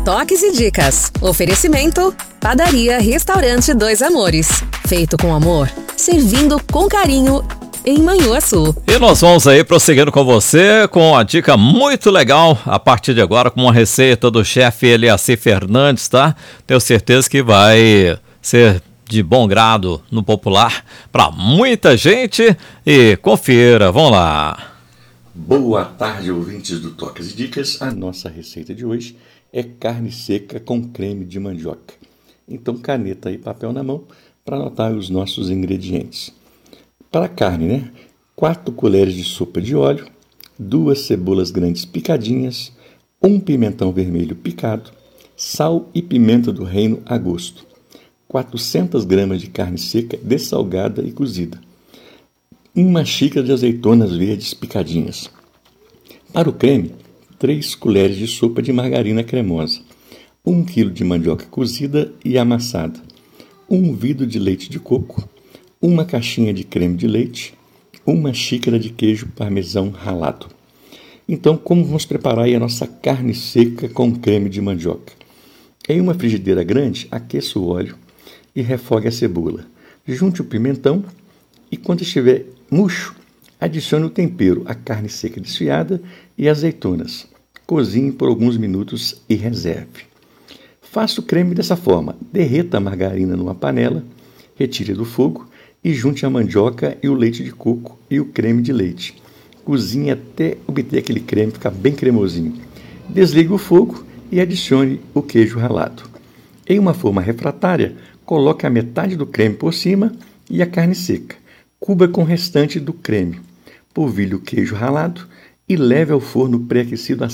Toques e dicas. Oferecimento: Padaria Restaurante Dois Amores. Feito com amor, servindo com carinho em Manhuaçu. E nós vamos aí prosseguindo com você com uma dica muito legal a partir de agora, com uma receita do chefe Eliacir Fernandes, tá? Tenho certeza que vai ser de bom grado no popular para muita gente. E confira, vamos lá. Boa tarde, ouvintes do Toques e Dicas. A nossa receita de hoje é carne seca com creme de mandioca. Então, caneta e papel na mão para anotar os nossos ingredientes. Para a carne, 4 colheres de sopa de óleo, 2 cebolas grandes picadinhas, 1 pimentão vermelho picado, sal e pimenta do reino a gosto, 400 gramas de carne seca dessalgada e cozida, 1 xícara de azeitonas verdes picadinhas. Para o creme, 3 colheres de sopa de margarina cremosa, 1 kg de mandioca cozida e amassada, 1 vidro de leite de coco, 1 caixinha de creme de leite, 1 xícara de queijo parmesão ralado. Então, como vamos preparar aí a nossa carne seca com creme de mandioca? Em uma frigideira grande, aqueça o óleo e refogue a cebola. Junte o pimentão e, quando estiver murcho, adicione o tempero, a carne seca desfiada e azeitonas. Cozinhe por alguns minutos e reserve. Faça o creme dessa forma. Derreta a margarina numa panela, retire do fogo e junte a mandioca e o leite de coco e o creme de leite. Cozinhe até obter aquele creme ficar bem cremosinho. Desligue o fogo e adicione o queijo ralado. Em uma forma refratária, coloque a metade do creme por cima e a carne seca. Cubra com o restante do creme. Polvilhe o queijo ralado e leve ao forno pré-aquecido a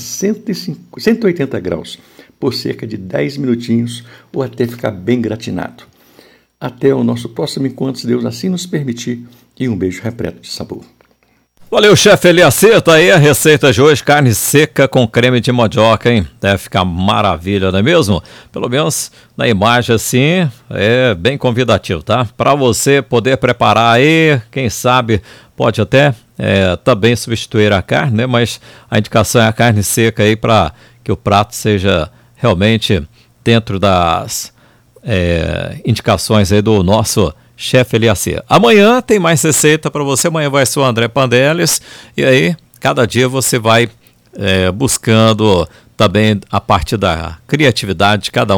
180 graus por cerca de 10 minutinhos ou até ficar bem gratinado. Até o nosso próximo encontro, se Deus assim nos permitir, e um beijo repleto de sabor. Valeu, chefe Eliacir, tá aí a receita de hoje, carne seca com creme de mandioca, hein? Deve ficar maravilha, não é mesmo? Pelo menos na imagem assim, é bem convidativo, tá? Para você poder preparar aí, quem sabe pode até também substituir a carne, né? Mas a indicação é a carne seca aí para que o prato seja realmente dentro das indicações aí do nosso chefe Eliacir. Amanhã tem mais receita para você. Amanhã vai ser o André Pandeles. E aí, cada dia você vai buscando também a partir da criatividade de cada um.